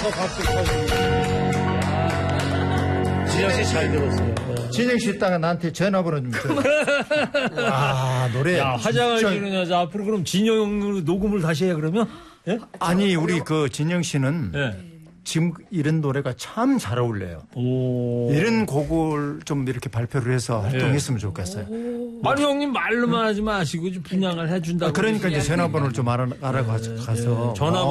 진영 씨 잘 들었어요. 진영 씨 있다가 나한테 전화번호 좀 줘. 아, 노래. 야, 화장을 지는 여자 앞으로 그럼 진영으로 녹음을 다시 해 그러면? 예? 아니, 우리 그 진영 씨는 예. 지금 이런 노래가 참 잘 어울려요. 이런 곡을 좀 이렇게 발표를 해서 활동했으면 좋겠어요. 아니 형님 말로만 하지 마시고 좀 분양을 해준다고. 그러니까 이제 전화번호를 좀 알아가서. 전화번호